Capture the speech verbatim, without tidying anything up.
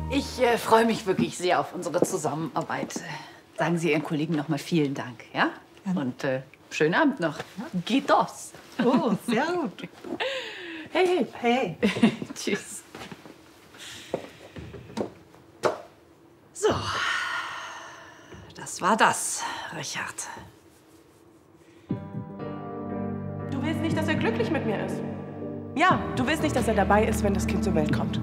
Ich äh, freue mich wirklich sehr auf unsere Zusammenarbeit. Sagen Sie Ihren Kollegen noch mal vielen Dank, ja? ja. Und äh, schönen Abend noch. Geht das. Oh, sehr gut. Hey, hey. Hey. Tschüss. So. Das war das, Richard. Du willst nicht, dass er glücklich mit mir ist. Ja, du willst nicht, dass er dabei ist, wenn das Kind zur Welt kommt.